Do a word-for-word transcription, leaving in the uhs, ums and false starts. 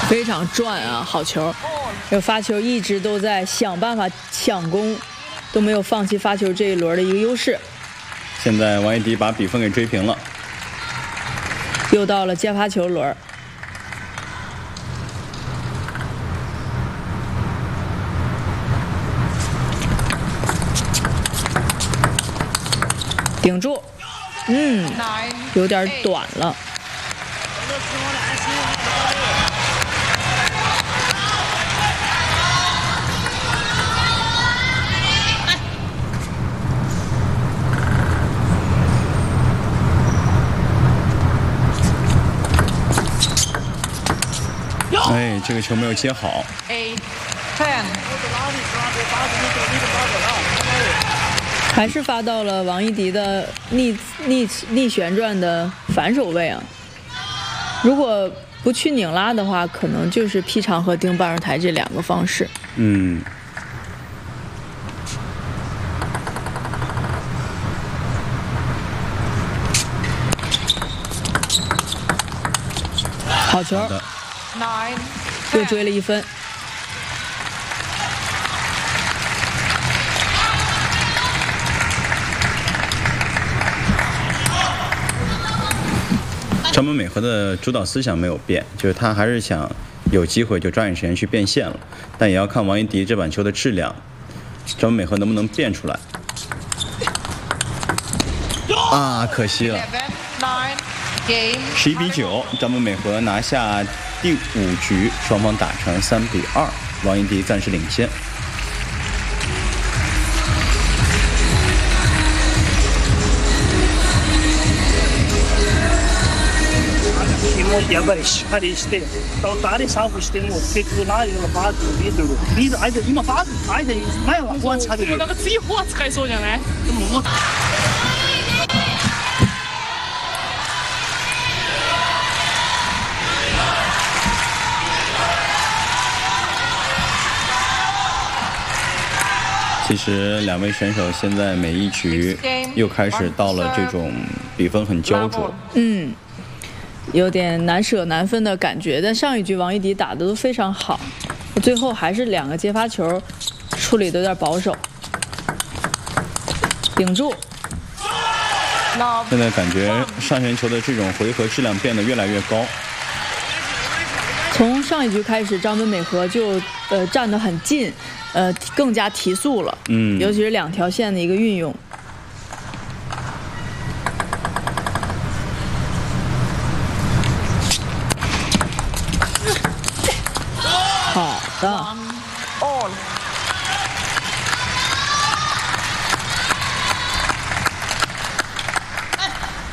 非常转啊，好球！这个发球一直都在想办法抢攻，都没有放弃发球这一轮的一个优势。 现在王一迪把比分给追平了， 又到了接发球轮。顶住，嗯，有点短了。 哎，这个球没有接好。 还是发到了王一迪的逆逆逆旋转的反手位啊！如果不去拧拉的话，可能就是劈长和钉半月台这两个方式。 嗯。 好球，又追了一分。 张本美和的主导思想没有变，就是他还是想有机会就抓紧时间去变现了，但也要看王一迪这板球的质量，张本美和能不能变出来。啊，可惜了。十一比九，张本美和拿下第五局，双方打成三比二，王一迪暂时领先。 やっぱりしっかりして、誰サーブしても結局ないようなバークリードル、リード相手今バーク相手前はフォア使ってる。 なんか次フォア使いそうじゃない？ でももう。 其实两位选手现在每一局又开始到了这种比分很焦灼。 嗯。有点难舍难分的感觉，但上一局王一迪打的都非常好，最后还是两个接发球处理的有点保守，顶住。 现在感觉上旋球的这种回合质量变得越来越高。 从上一局开始，张本美和就呃站得很近，呃更加提速了， 嗯， 尤其是两条线的一个运用。好的。